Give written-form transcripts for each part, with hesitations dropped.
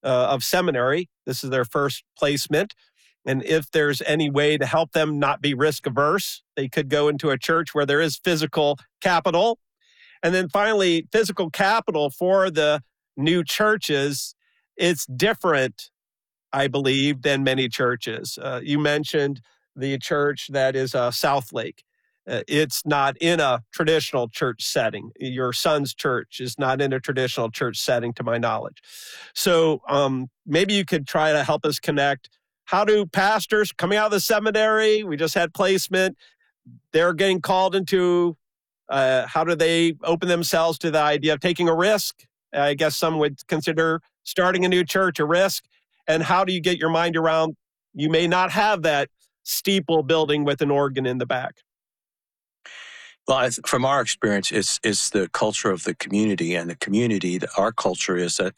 of seminary. This is their first placement. And if there's any way to help them not be risk averse, they could go into a church where there is physical capital. And then finally, physical capital for the new churches, it's different, I believe, than many churches. You mentioned the church that is South Lake. It's not in a traditional church setting. Your son's church is not in a traditional church setting, to my knowledge. So maybe you could try to help us connect. How do pastors coming out of the seminary, we just had placement, they're getting called into, how do they open themselves to the idea of taking a risk? I guess some would consider starting a new church a risk. And how do you get your mind around, you may not have that steeple building with an organ in the back? Well, from our experience, it's the culture of the community, and the community, our culture is that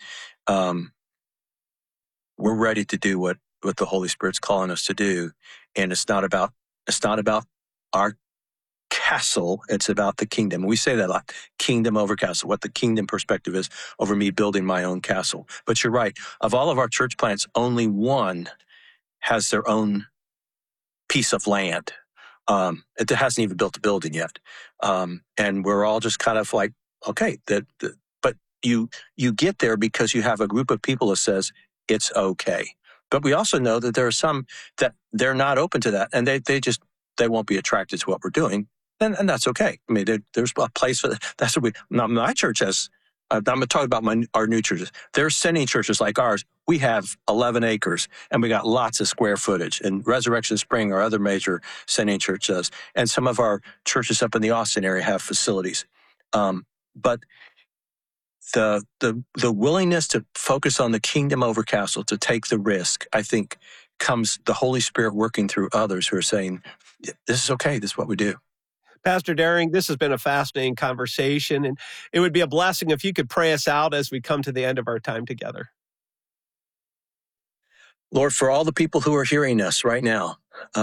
we're ready to do what the Holy Spirit's calling us to do, and it's not about our castle. It's about the kingdom. We say that a lot: kingdom over castle. What the kingdom perspective is over me building my own castle. But you're right. Of all of our church plants, only one has their own piece of land. It hasn't even built a building yet. And we're all just kind of like, okay, but you get there because you have a group of people that says it's okay. But we also know that there are some that they're not open to that, and they won't be attracted to what we're doing. And that's okay. I mean, there's a place for that. That's what my church has. I'm talking about our new churches. They're sending churches like ours. We have 11 acres, and we got lots of square footage. And Resurrection Spring, our other major sending church, does. And some of our churches up in the Austin area have facilities. But the willingness to focus on the kingdom over castle, to take the risk, I think comes the Holy Spirit working through others who are saying, this is okay, this is what we do. Pastor Daring, this has been a fascinating conversation, and it would be a blessing if you could pray us out as we come to the end of our time together. Lord, for all the people who are hearing us right now,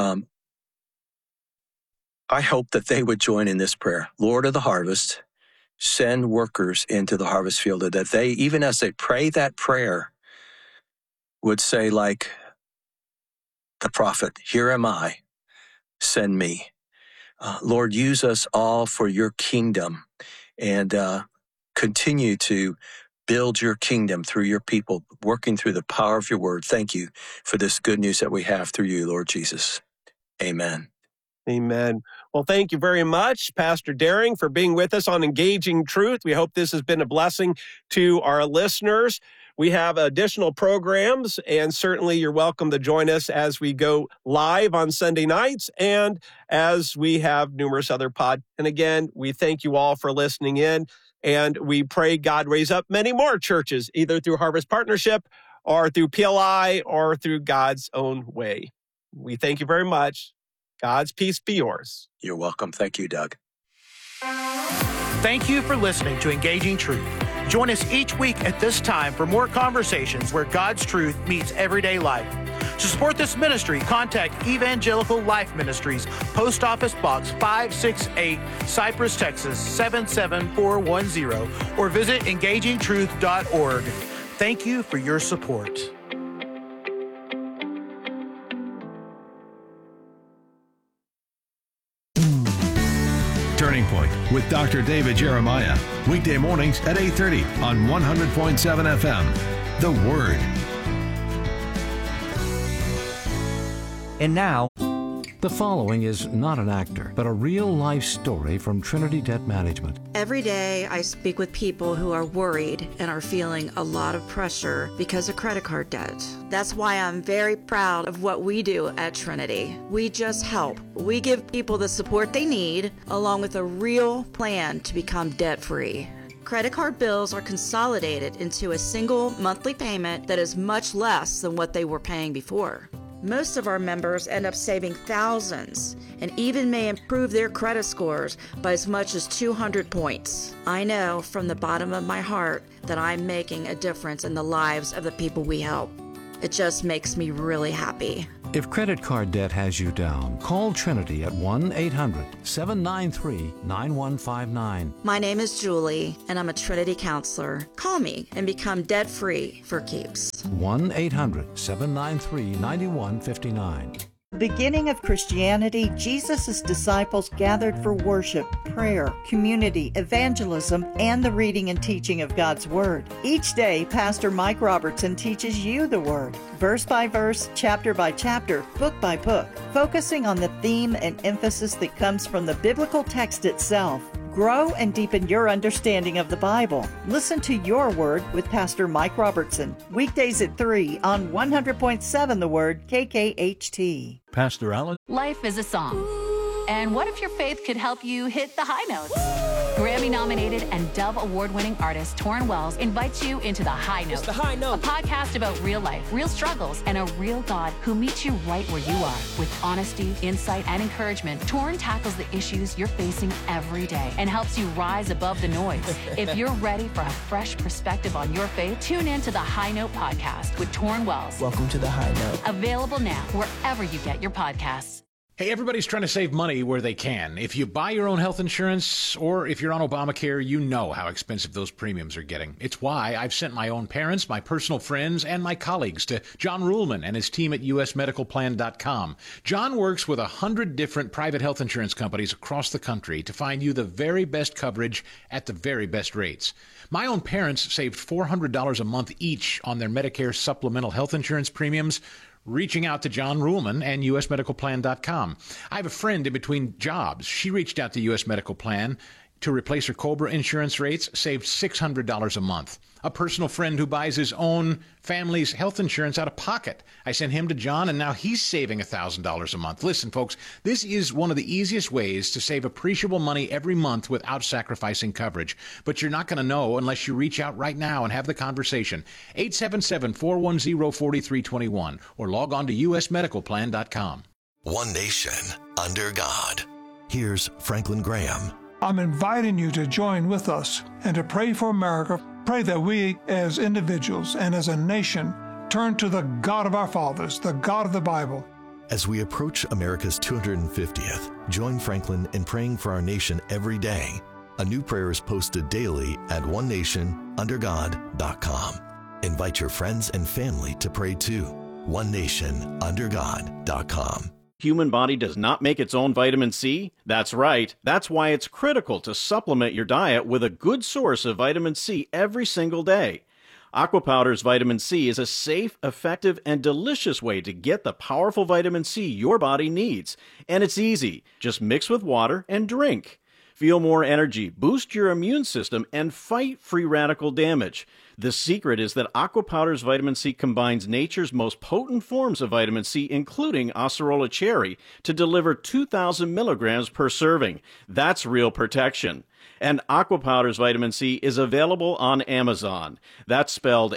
I hope that they would join in this prayer. Lord of the harvest, send workers into the harvest field, that they, even as they pray that prayer, would say like the prophet, here am I, send me. Lord, use us all for your kingdom, and continue to build your kingdom through your people, working through the power of your word. Thank you for this good news that we have through you, Lord Jesus. Amen. Amen. Well, thank you very much, Pastor Daring, for being with us on Engaging Truth. We hope this has been a blessing to our listeners. We have additional programs, and certainly you're welcome to join us as we go live on Sunday nights and as we have numerous other podcasts. And again, we thank you all for listening in, and we pray God raise up many more churches, either through Harvest Partnership or through PLI or through God's own way. We thank you very much. God's peace be yours. You're welcome. Thank you, Doug. Thank you for listening to Engaging Truth. Join us each week at this time for more conversations where God's truth meets everyday life. To support this ministry, contact Evangelical Life Ministries, Post Office Box 568, Cypress, Texas 77410, or visit engagingtruth.org. Thank you for your support. Turning Point with Dr. David Jeremiah. Weekday mornings at 8:30 on 100.7 FM. The Word. And now, the following is not an actor, but a real-life story from Trinity Debt Management. Every day, I speak with people who are worried and are feeling a lot of pressure because of credit card debt. That's why I'm very proud of what we do at Trinity. We just help. We give people the support they need, along with a real plan to become debt-free. Credit card bills are consolidated into a single monthly payment that is much less than what they were paying before. Most of our members end up saving thousands and even may improve their credit scores by as much as 200 points. I know from the bottom of my heart that I'm making a difference in the lives of the people we help. It just makes me really happy. If credit card debt has you down, call Trinity at 1-800-793-9159. My name is Julie, and I'm a Trinity counselor. Call me and become debt-free for keeps. 1-800-793-9159. Beginning of Christianity, Jesus' disciples gathered for worship, prayer, community, evangelism, and the reading and teaching of God's Word. Each day, Pastor Mike Robertson teaches you the Word, verse by verse, chapter by chapter, book by book, focusing on the theme and emphasis that comes from the biblical text itself. Grow and deepen your understanding of the Bible. Listen to Your Word with Pastor Mike Robertson. Weekdays at 3 on 100.7 The Word, KKHT. Pastor Allen. Life is a song. And what if your faith could help you hit the high notes? Grammy-nominated and Dove Award-winning artist Torrin Wells invites you into The High Note. It's The High Note. A podcast about real life, real struggles, and a real God who meets you right where you are. With honesty, insight, and encouragement, Torrin tackles the issues you're facing every day and helps you rise above the noise. If you're ready for a fresh perspective on your faith, tune in to The High Note podcast with Torrin Wells. Welcome to The High Note. Available now wherever you get your podcasts. Hey, everybody's trying to save money where they can. If you buy your own health insurance or if you're on Obamacare, you know how expensive those premiums are getting. It's why I've sent my own parents, my personal friends, and my colleagues to John Ruhlman and his team at usmedicalplan.com. John works with 100 different private health insurance companies across the country to find you the very best coverage at the very best rates. My own parents saved $400 a month each on their Medicare supplemental health insurance premiums, reaching out to John Ruhlman and usmedicalplan.com. I have a friend in between jobs. She reached out to US Medical Plan to replace her COBRA insurance rates, saved $600 a month. A personal friend who buys his own family's health insurance out of pocket. I sent him to John, and now he's saving $1,000 a month. Listen, folks, this is one of the easiest ways to save appreciable money every month without sacrificing coverage. But you're not going to know unless you reach out right now and have the conversation. 877-410-4321 or log on to usmedicalplan.com. One nation under God. Here's Franklin Graham. I'm inviting you to join with us and to pray for America. Pray that we as individuals and as a nation turn to the God of our fathers, the God of the Bible. As we approach America's 250th, join Franklin in praying for our nation every day. A new prayer is posted daily at onenationundergod.com. Invite your friends and family to pray too. onenationundergod.com. Human body does not make its own vitamin C? That's right. That's why it's critical to supplement your diet with a good source of vitamin C every single day. Aqua Powder's vitamin C is a safe, effective, and delicious way to get the powerful vitamin C your body needs. And it's easy. Just mix with water and drink. Feel more energy, boost your immune system, and fight free radical damage. The secret is that Aqua Powder's vitamin C combines nature's most potent forms of vitamin C, including Acerola cherry, to deliver 2,000 milligrams per serving. That's real protection. And Aqua Powder's vitamin C is available on Amazon. That's spelled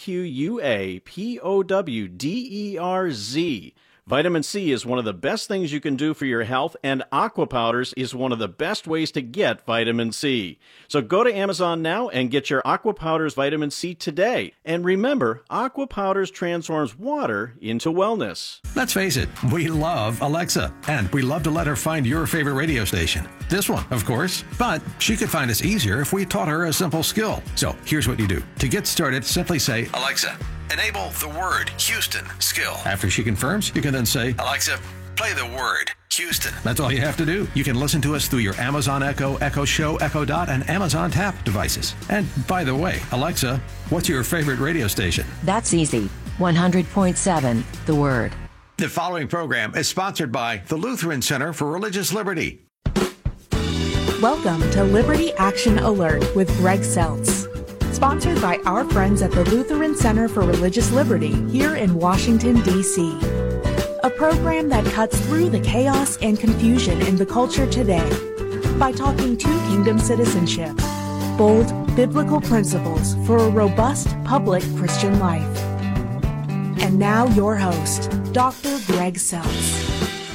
AQUAPOWDERZ. Vitamin C is one of the best things you can do for your health, and Aqua Powders is one of the best ways to get vitamin C. So go to Amazon now and get your Aqua Powders vitamin C today. And remember, Aqua Powders transforms water into wellness. Let's face it, we love Alexa, and we love to let her find your favorite radio station. This one, of course. But she could find us easier if we taught her a simple skill. So here's what you do. To get started, simply say, Alexa, enable the word Houston skill. After she confirms, you can then say, Alexa, play the word Houston. That's all you have to do. You can listen to us through your Amazon Echo, Echo Show, Echo Dot, and Amazon Tap devices. And by the way, Alexa, what's your favorite radio station? That's easy. 100.7, The Word. The following program is sponsored by the Lutheran Center for Religious Liberty. Welcome to Liberty Action Alert with Greg Seltz. Sponsored by our friends at the Lutheran Center for Religious Liberty here in Washington, D.C. A program that cuts through the chaos and confusion in the culture today by talking to kingdom citizenship, bold biblical principles for a robust public Christian life. And now your host, Dr. Greg Seltz.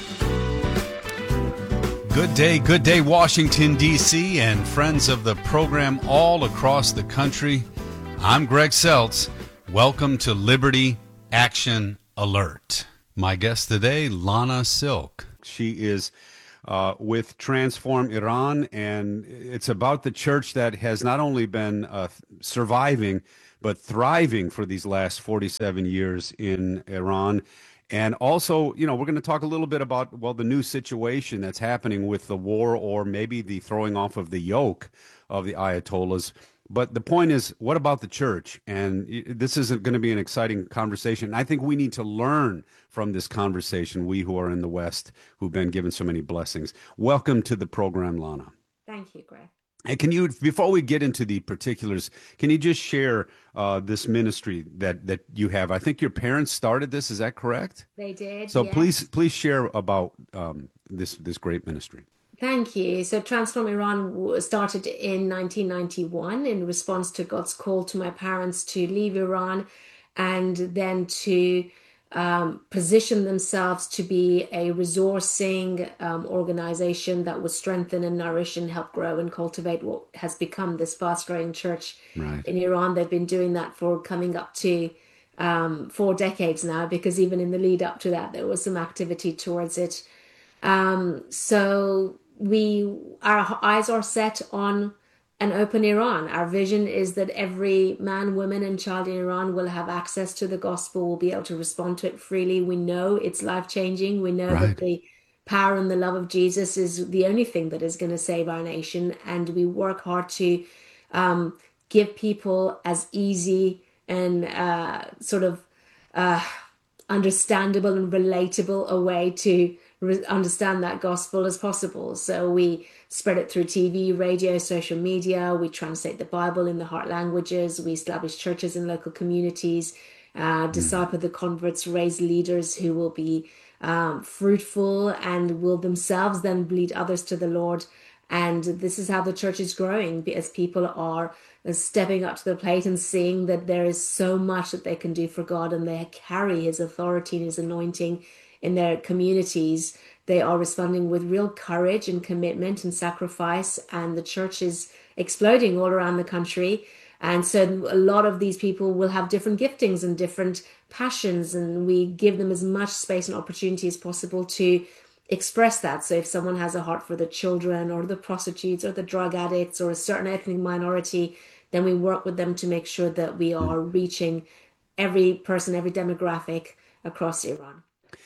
Good day, Washington, D.C., and friends of the program all across the country. I'm Greg Seltz. Welcome to Liberty Action Alert. My guest today, Lana Silk. She is with Transform Iran, and it's about the church that has not only been surviving, but thriving for these last 47 years in Iran. And also, we're going to talk a little bit about, the new situation that's happening with the war, or maybe the throwing off of the yoke of the Ayatollahs. But the point is, what about the church? And this is going to be an exciting conversation. I think we need to learn from this conversation, we who are in the West, who've been given so many blessings. Welcome to the program, Lana. Thank you, Greg. And can you, before we get into the particulars, can you just share this ministry that you have? I think your parents started this. Is that correct? They did. So yes. please share about this great ministry. Thank you. So Transform Iran started in 1991 in response to God's call to my parents to leave Iran and then to position themselves to be a resourcing organization that would strengthen and nourish and help grow and cultivate what has become this fast-growing church in Iran. They've been doing that for coming up to 4 decades now, because even in the lead up to that, there was some activity towards it. So our eyes are set on an open Iran. Our vision is that every man, woman, and child in Iran will have access to the gospel, will be able to respond to it freely. We know it's life-changing. We know that the power and the love of Jesus is the only thing that is going to save our nation. And we work hard to give people as easy and understandable and relatable a way to understand that gospel as possible. So we spread it through TV, radio, social media. We translate the Bible in the heart languages. We establish churches in local communities, disciple the converts, raise leaders who will be fruitful and will themselves then lead others to the Lord. And this is how the church is growing, as people are stepping up to the plate and seeing that there is so much that they can do for God, and they carry his authority and his anointing in their communities. They are responding with real courage and commitment and sacrifice, and the church is exploding all around the country. And so a lot of these people will have different giftings and different passions, and we give them as much space and opportunity as possible to express that. So if someone has a heart for the children or the prostitutes or the drug addicts or a certain ethnic minority, then we work with them to make sure that we are reaching every person, every demographic across Iran.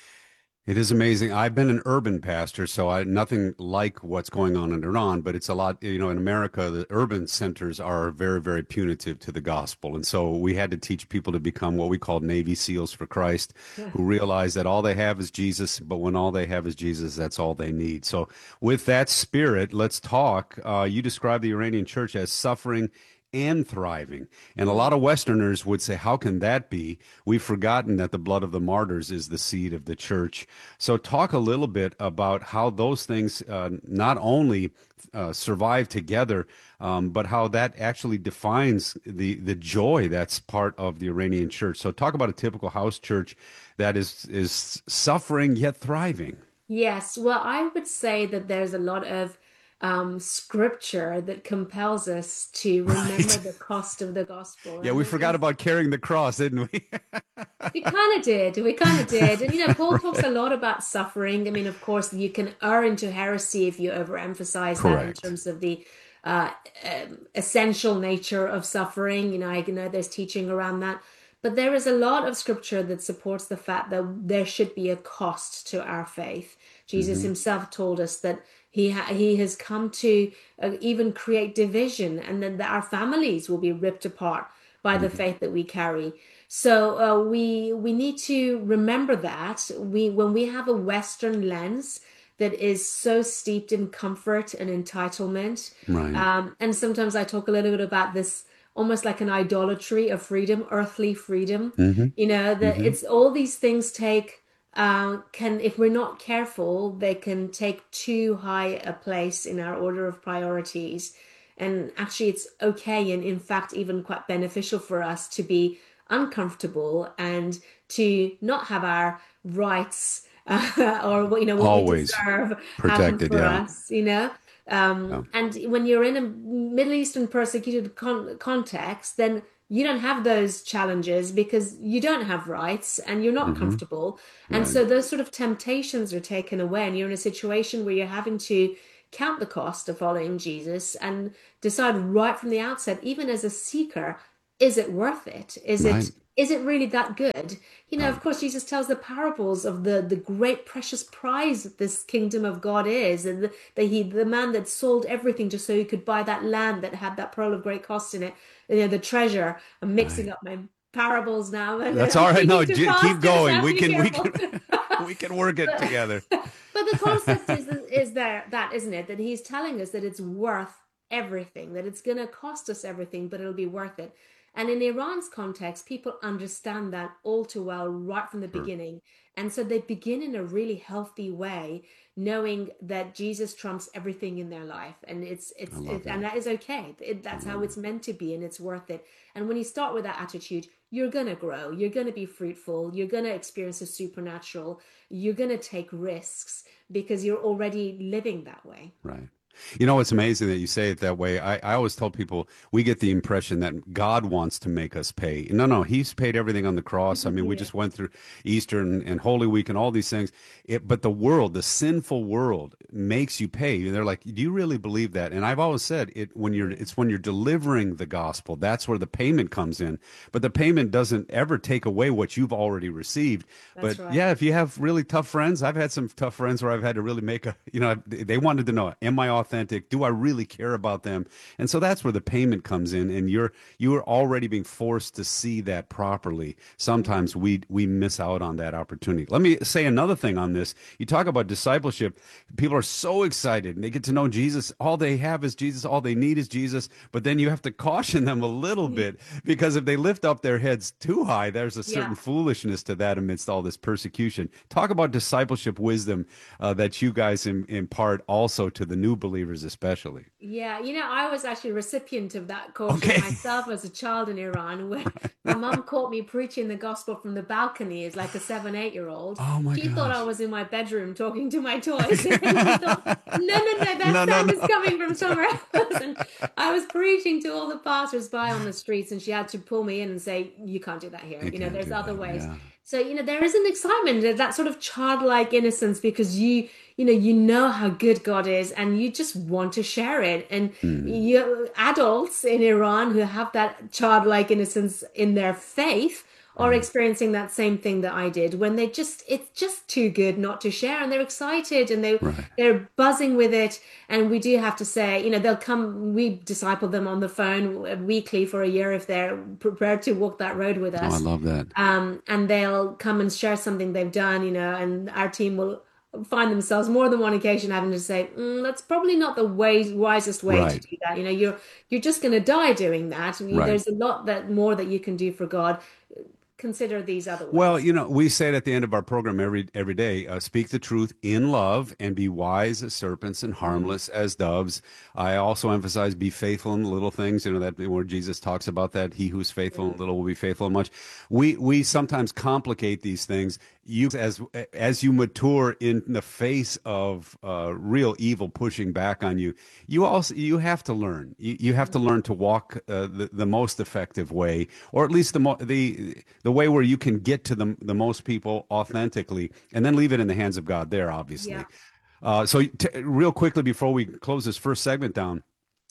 It is amazing. I've been an urban pastor, so nothing like what's going on in Iran, but it's a lot, in America, the urban centers are very, very punitive to the gospel. And so we had to teach people to become what we call Navy SEALs for Christ, who realize that all they have is Jesus, but when all they have is Jesus, that's all they need. So with that spirit, let's talk. You describe the Iranian church as suffering and thriving. And a lot of Westerners would say, how can that be? We've forgotten that the blood of the martyrs is the seed of the church. So talk a little bit about how those things not only survive together, but how that actually defines the joy that's part of the Iranian church. So talk about a typical house church that is suffering yet thriving. Yes, well, I would say that there's a lot of scripture that compels us to remember the cost of the gospel. Yeah, we forgot about carrying the cross, didn't we? We kind of did. And, Paul talks a lot about suffering. I mean, of course, you can err into heresy if you overemphasize that in terms of the essential nature of suffering. I know there's teaching around that. But there is a lot of scripture that supports the fact that there should be a cost to our faith. Jesus himself told us that he has come to even create division, and then that our families will be ripped apart by the faith that we carry. So we need to remember that when we have a Western lens that is so steeped in comfort and entitlement, and sometimes I talk a little bit about this, almost like an idolatry of freedom, earthly freedom. It's all these things if we're not careful, they can take too high a place in our order of priorities. And actually it's okay, and in fact even quite beneficial for us to be uncomfortable and to not have our rights or what always we deserve protected for us, And when you're in a Middle Eastern persecuted context, then you don't have those challenges because you don't have rights and you're not comfortable. And so those sort of temptations are taken away, and you're in a situation where you're having to count the cost of following Jesus and decide right from the outset, even as a seeker, is it worth it? Is it really that good? You know, of course, Jesus tells the parables of the great precious prize that this kingdom of God is, and the man that sold everything just so he could buy that land that had that pearl of great cost in it, you know, the treasure. I'm mixing up my parables now. That's all right. No, keep going. We can work it together. But the concept is that, isn't it? That he's telling us that it's worth everything, that it's going to cost us everything, but it'll be worth it. And in Iran's context, people understand that all too well right from the beginning. And so they begin in a really healthy way, knowing that Jesus trumps everything in their life. And and that is okay. That's how it's meant to be, and it's worth it. And when you start with that attitude, you're going to grow, you're going to be fruitful, you're going to experience the supernatural, you're going to take risks because you're already living that way. Right. You know, it's amazing that you say it that way. I always tell people we get the impression that God wants to make us pay. No, he's paid everything on the cross. I mean, we just went through Easter and Holy Week and all these things. But the world, the sinful world, makes you pay. And they're like, do you really believe that? And I've always said it's when you're delivering the gospel, that's where the payment comes in. But the payment doesn't ever take away what you've already received. That's right. Yeah, if you have really tough friends, I've had some tough friends where I've had to really make they wanted to know, am I authentic? Do I really care about them? And so that's where the payment comes in, and you are already being forced to see that properly. Sometimes we miss out on that opportunity. Let me say another thing on this. You talk about discipleship. People are so excited and they get to know Jesus. All they have is Jesus. All they need is Jesus. But then you have to caution them a little bit, because if they lift up their heads too high, there's a certain foolishness to that amidst all this persecution. Talk about discipleship wisdom that you guys impart also to the new believers especially. Yeah, you know, I was actually a recipient of that caution myself as a child in Iran, where my mum caught me preaching the gospel from the balcony as like a 7-8-year-old. Oh my She thought I was in my bedroom talking to my toys. And she thought, no, that sound is coming from somewhere else. And I was preaching to all the passers-by on the streets, and she had to pull me in and say, you can't do that here. You know, there's other ways. Yeah. So, you know, there is an excitement, that sort of childlike innocence, because you know how good God is, and you just want to share it. And you adults in Iran who have that childlike innocence in their faith are experiencing that same thing that I did, when it's just too good not to share, and they're excited and they're buzzing with it. And we do have to say, you know, they'll come, we disciple them on the phone weekly for a year if they're prepared to walk that road with us. Oh, I love that. And they'll come and share something they've done, you know, and our team will find themselves more than one occasion having to say, that's probably not the wisest way to do that. You know, you're just going to die doing that. And there's a lot more that you can do for God. Consider these other ways. Well, you know, we say it at the end of our program every day, speak the truth in love and be wise as serpents and harmless as doves. I also emphasize be faithful in the little things, you know, that where Jesus talks about that, he who's faithful in little will be faithful in much. We sometimes complicate these things. You, as you mature in the face of real evil pushing back on you, you have to learn. You have to learn to walk the most effective way, or at least the way where you can get to the most people authentically, and then leave it in the hands of God there, obviously. Yeah. So real quickly before we close this first segment down,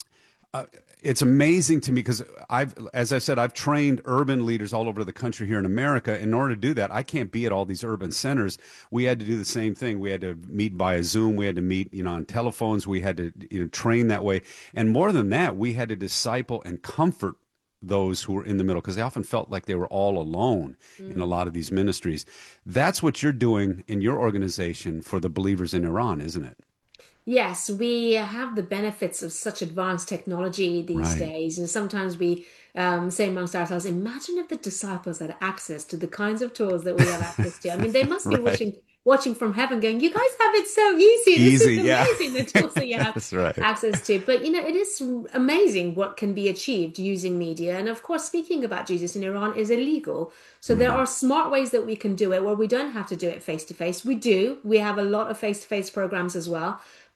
it's amazing to me because as I said, I've trained urban leaders all over the country here in America. In order to do that, I can't be at all these urban centers. We had to do the same thing. We had to meet via Zoom. We had to meet, you know, on telephones. We had to train that way. And more than that, we had to disciple and comfort those who were in the middle, because they often felt like they were all alone in a lot of these ministries. That's what you're doing in your organization for the believers in Iran, isn't it? Yes, we have the benefits of such advanced technology these days. And sometimes we say amongst ourselves, imagine if the disciples had access to the kinds of tools that we have access to. I mean, they must be watching from heaven going, you guys have it so easy. This is amazing, the tools that you have access to. But, you know, it is amazing what can be achieved using media. And of course, speaking about Jesus in Iran is illegal. So there are smart ways that we can do it where we don't have to do it face-to-face. We have a lot of face-to-face programs as well.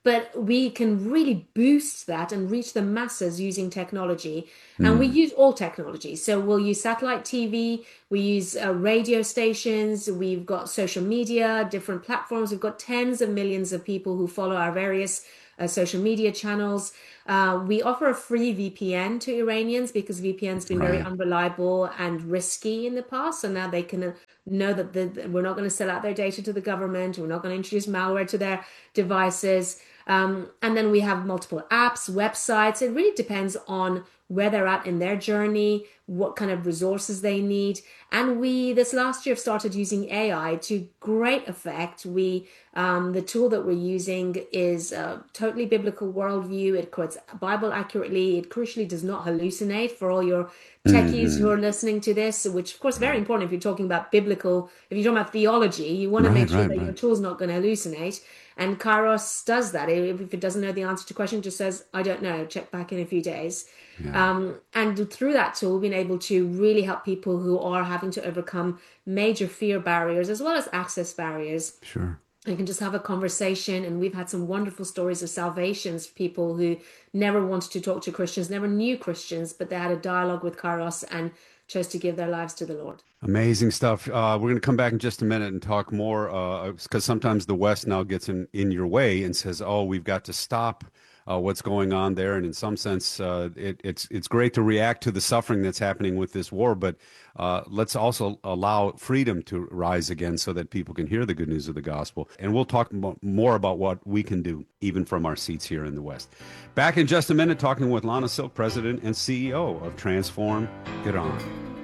but we can really boost that and reach the masses using technology. And we use all technology. So we'll use satellite TV, we use radio stations, we've got social media, different platforms. We've got tens of millions of people who follow our various social media channels. We offer a free VPN to Iranians because VPN's been very unreliable and risky in the past. So now they can know that we're not going to sell out their data to the government. We're not going to introduce malware to their devices. And then we have multiple apps, websites. It really depends on where they're at in their journey, what kind of resources they need. And we, this last year, have started using AI to great effect. The tool that we're using is a totally biblical worldview. It quotes Bible accurately. It crucially does not hallucinate for all your techies who are listening to this, which of course is very important if you're talking about biblical, if you're talking about theology, you want to make sure that your tool's not going to hallucinate. And Kairos does that. If it doesn't know the answer to a question, it just says, I don't know, check back in a few days. And through that tool, we've been able to really help people who are having to overcome major fear barriers as well as access barriers. Sure. You can just have a conversation, and we've had some wonderful stories of salvations, people who never wanted to talk to Christians, never knew Christians, but they had a dialogue with Kairos and chose to give their lives to the Lord. Amazing stuff. We're going to come back in just a minute and talk more because sometimes the West now gets in your way and says, oh, we've got to stop what's going on there. And in some sense, it's great to react to the suffering that's happening with this war, but let's also allow freedom to rise again so that people can hear the good news of the gospel. And we'll talk more about what we can do, even from our seats here in the West. Back in just a minute, talking with Lana Silk, President and CEO of Transform. Get on.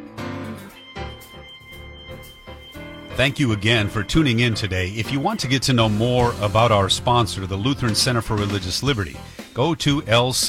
Thank you again for tuning in today. If you want to get to know more about our sponsor, the Lutheran Center for Religious Liberty, go to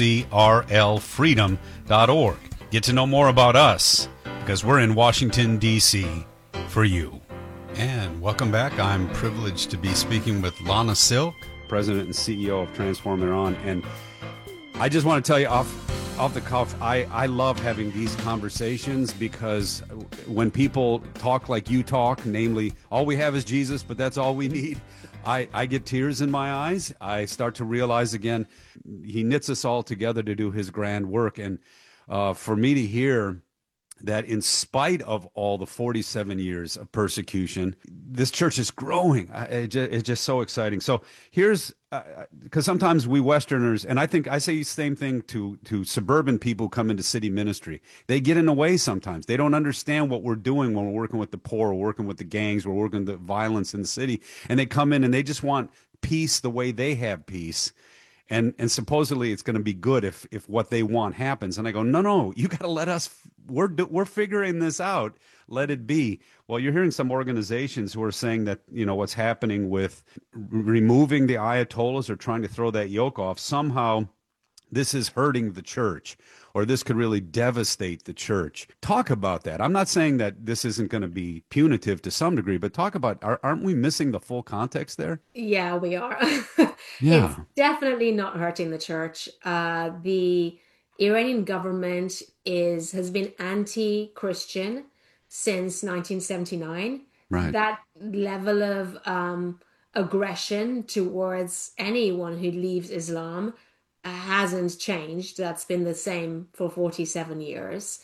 lcrlfreedom.org. Get to know more about us, because we're in Washington, D.C. for you. And welcome back. I'm privileged to be speaking with Lana Silk, President and CEO of Transform. On. And I just want to tell you off the cuff, I love having these conversations, because when people talk like you talk, namely, all we have is Jesus, but that's all we need, I get tears in my eyes. I start to realize again, he knits us all together to do his grand work. And for me to hear that in spite of all the 47 years of persecution, this church is growing. It's just so exciting. So here's, because sometimes we Westerners, and I think I say the same thing to suburban people who come into city ministry. They get in the way sometimes. They don't understand what we're doing when we're working with the poor, we're working with the gangs, we're working with the violence in the city. And they come in and they just want peace the way they have peace. And supposedly it's going to be good if what they want happens. And I go, no, you got to let us, we're figuring this out. Let it be. Well, you're hearing some organizations who are saying that, what's happening with removing the Ayatollahs or trying to throw that yoke off, somehow this is hurting the church, or this could really devastate the church. Talk about that. I'm not saying that this isn't going to be punitive to some degree, but talk about, aren't we missing the full context there? Yeah, we are. Yeah. It's definitely not hurting the church. The Iranian government has been anti-Christian since 1979. Right. That level of aggression towards anyone who leaves Islam hasn't changed. That's been the same for 47 years.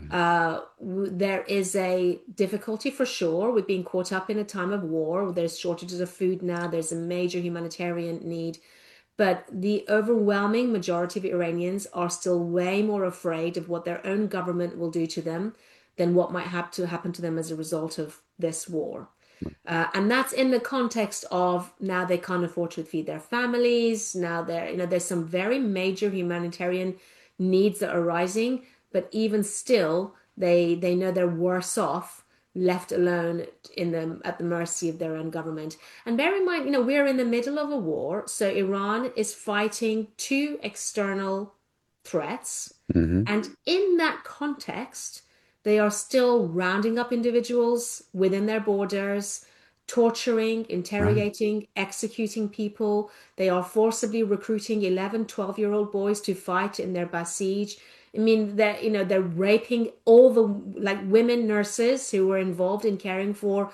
There is a difficulty for sure with being caught up in a time of war. There's shortages of food now. There's a major humanitarian need. But the overwhelming majority of Iranians are still way more afraid of what their own government will do to them than what might have to happen to them as a result of this war. And that's in the context of now they can't afford to feed their families. Now there's some very major humanitarian needs that are rising, but even still, they know they're worse off left alone at the mercy of their own government. And bear in mind, we're in the middle of a war, so Iran is fighting two external threats, and in that context, they are still rounding up individuals within their borders, torturing, interrogating, executing people. They are forcibly recruiting 11, 12-year-old boys to fight in their Basij I mean, they're raping all the women nurses who were involved in caring for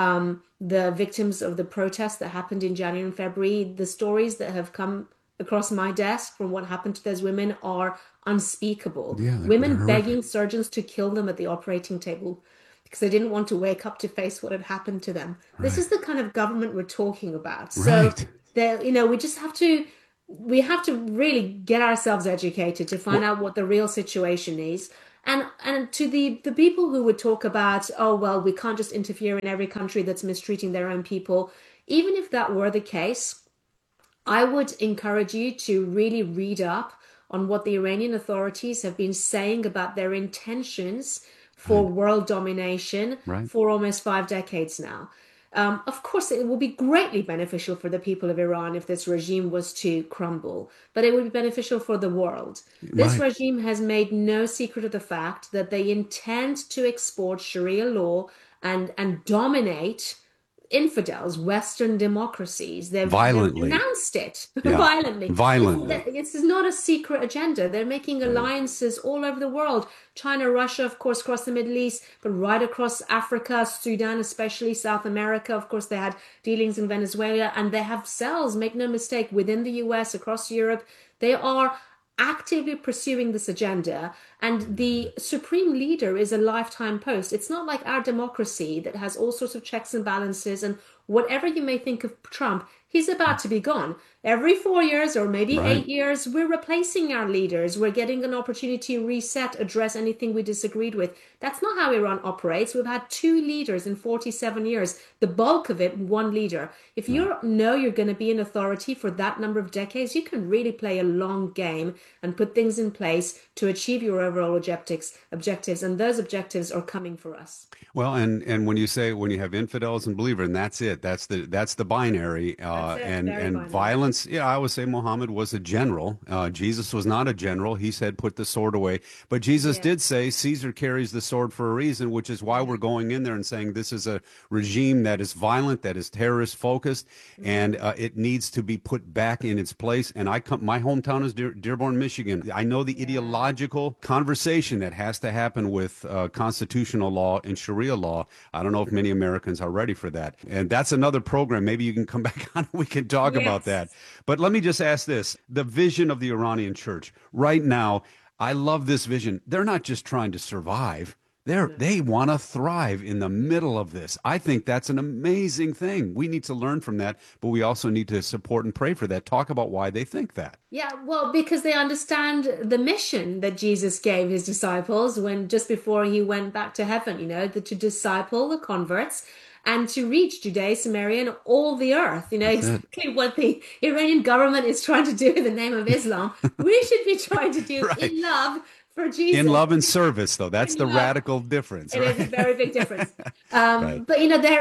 the victims of the protests that happened in January and February. The stories that have come across my desk from what happened to those women are unspeakable. Yeah, women begging surgeons to kill them at the operating table because they didn't want to wake up to face what had happened to them. Right. This is the kind of government we're talking about. So, we just have to really get ourselves educated to find out what the real situation is. And to the people who would talk about, oh, well, we can't just interfere in every country that's mistreating their own people. Even if that were the case, I would encourage you to really read up on what the Iranian authorities have been saying about their intentions for world domination for almost 5 decades now. Of course, it will be greatly beneficial for the people of Iran if this regime was to crumble, but it would be beneficial for the world. This regime has made no secret of the fact that they intend to export Sharia law and dominate infidels, Western democracies. They've announced it violently. This is not a secret agenda. They're making alliances all over the world. China, Russia, of course, across the Middle East, but right across Africa, Sudan, especially South America. Of course, they had dealings in Venezuela, and they have cells, make no mistake, within the US, across Europe. They are actively pursuing this agenda, and the supreme leader is a lifetime post. It's not like our democracy that has all sorts of checks and balances, and whatever you may think of Trump, he's about to be gone. Every 4 years or maybe 8 years, we're replacing our leaders. We're getting an opportunity to reset, address anything we disagreed with. That's not how Iran operates. We've had 2 leaders in 47 years, the bulk of it, 1 leader. If you know you're going to be in authority for that number of decades, you can really play a long game and put things in place to achieve your overall objectives, and those objectives are coming for us. Well, and when you have infidels and believers, and that's it. That's the binary. And violence. Yeah, I would say Muhammad was a general. Jesus was not a general. He said, "Put the sword away." But Jesus did say, "Caesar carries the sword for a reason," which is why we're going in there and saying this is a regime that is violent, that is terrorist focused, and it needs to be put back in its place. And my hometown is Dearborn, Michigan. I know the ideological conversation that has to happen with constitutional law and Sharia law. I don't know if many Americans are ready for that. And that's another program. Maybe you can come back on and we can talk about that. But let me just ask this. The vision of the Iranian church right now, I love this vision. They're not just trying to survive. They want to thrive in the middle of this. I think that's an amazing thing. We need to learn from that, but we also need to support and pray for that. Talk about why they think that. Yeah, well, because they understand the mission that Jesus gave his disciples when just before he went back to heaven, to disciple the converts and to reach Judea, Samaria, and all the earth. Exactly what the Iranian government is trying to do in the name of Islam. We should be trying to do in love for Jesus. In love and service, though. That's the radical difference. It is a very big difference. But,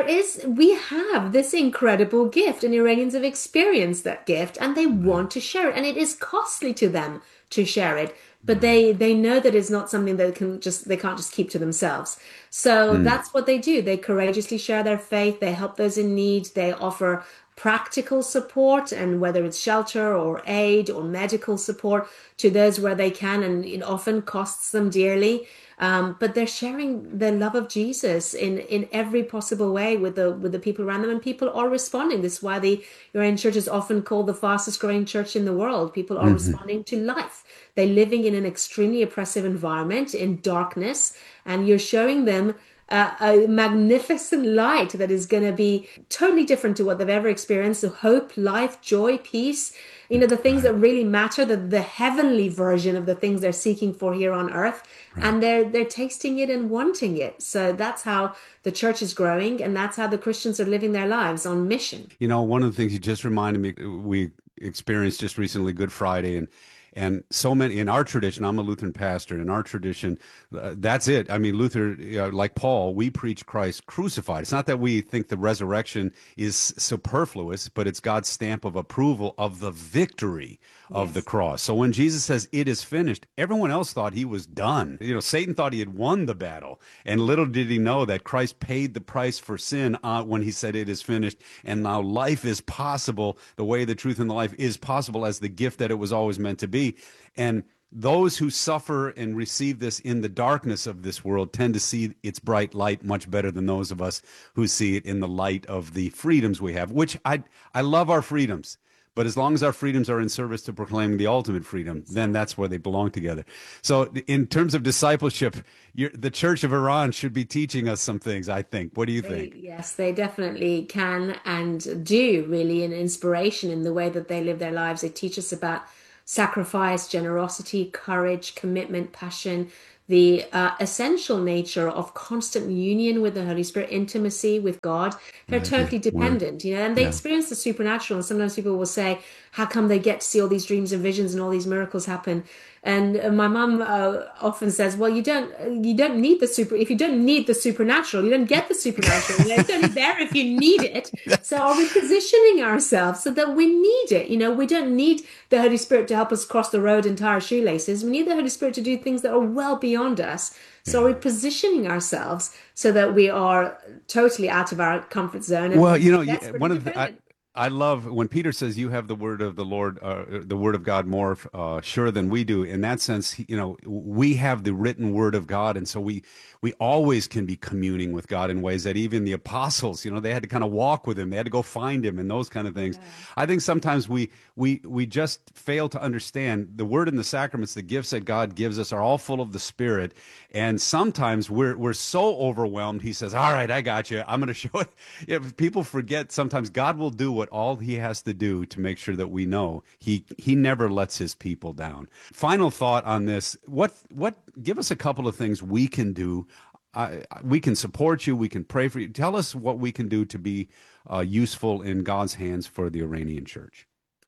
we have this incredible gift, and Iranians have experienced that gift, and they want to share it. And it is costly to them to share it. But they know that it's not something that they can't just keep to themselves. So that's what they do. They courageously share their faith. They help those in need. They offer practical support, and whether it's shelter or aid or medical support to those where they can, and it often costs them dearly. But they're sharing the love of Jesus in every possible way with the people around them, and people are responding. This is why the Iranian church is often called the fastest growing church in the world. People are responding to life. They're living in an extremely oppressive environment, in darkness, and you're showing them a magnificent light that is going to be totally different to what they've ever experienced. So hope, life, joy, peace, the things that really matter, the heavenly version of the things they're seeking for here on earth. And they're tasting it and wanting it. So that's how the church is growing, and that's how the Christians are living their lives on mission. One of the things you just reminded me, we experienced just recently Good Friday, and so many in our tradition, I'm a Lutheran pastor. In our tradition, that's it. I mean, Luther, like Paul, we preach Christ crucified. It's not that we think the resurrection is superfluous, but it's God's stamp of approval of the victory of the cross. So when Jesus says it is finished, everyone else thought he was done. Satan thought he had won the battle. And little did he know that Christ paid the price for sin when he said it is finished. And now life is possible. The way, the truth, and the life is possible as the gift that it was always meant to be. And those who suffer and receive this in the darkness of this world tend to see its bright light much better than those of us who see it in the light of the freedoms we have, which I love our freedoms. But as long as our freedoms are in service to proclaiming the ultimate freedom, then that's where they belong together. So in terms of discipleship, the Church of Iran should be teaching us some things, I think. What do you think? Yes, they definitely can and do, really, an inspiration in the way that they live their lives. They teach us about sacrifice, generosity, courage, commitment, passion, the essential nature of constant union with the Holy Spirit, intimacy with God. They're totally dependent, and they experience the supernatural. And sometimes people will say, how come they get to see all these dreams and visions and all these miracles happen? And my mum often says, well, you don't need if you don't need the supernatural, you don't get the supernatural. It's only there if you need it. So are we positioning ourselves so that we need it? We don't need the Holy Spirit to help us cross the road and tie our shoelaces. We need the Holy Spirit to do things that are well beyond us. So are we positioning ourselves so that we are totally out of our comfort zone? And well, one of the... I love when Peter says you have the word of the Lord, the word of God more sure than we do. In that sense, we have the written word of God. And so we always can be communing with God in ways that even the apostles, they had to kind of walk with him. They had to go find him and those kind of things. Yeah. I think sometimes we just fail to understand the word and the sacraments, the gifts that God gives us are all full of the Spirit. And sometimes we're so overwhelmed. He says, all right, I got you. I'm going to show it. If people forget, sometimes God will do what all he has to do to make sure that we know he never lets his people down. Final thought on this. Give us a couple of things we can do. We can support you. We can pray for you. Tell us what we can do to be useful in God's hands for the Iranian church.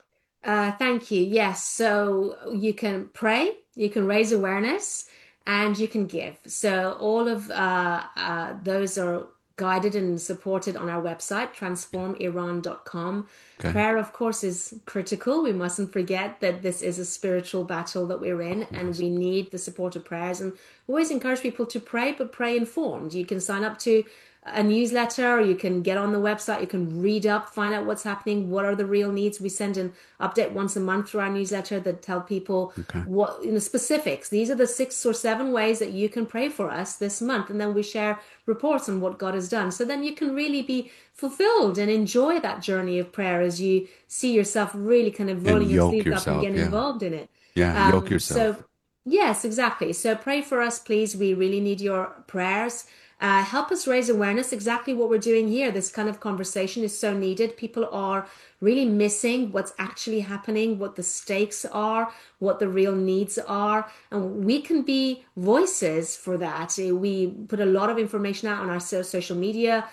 Thank you. Yes. So you can pray, you can raise awareness, and you can give. So all of those are guided and supported on our website, transformiran.com. Okay. Prayer, of course, is critical. We mustn't forget that this is a spiritual battle that we're in, and we need the support of prayers. And we always encourage people to pray, but pray informed. You can sign up to a newsletter, or you can get on the website, you can read up, find out what's happening, what are the real needs. We send an update once a month through our newsletter that tell people what specifics. These are the 6 or 7 ways that you can pray for us this month, and then we share reports on what God has done. So then you can really be fulfilled and enjoy that journey of prayer as you see yourself really kind of rolling your sleeves up and getting involved in it. Yoke yourself. So yes, exactly. So pray for us, please. We really need your prayers. Help us raise awareness, exactly what we're doing here. This kind of conversation is so needed. People are really missing what's actually happening, what the stakes are, what the real needs are. And we can be voices for that. We put a lot of information out on our social media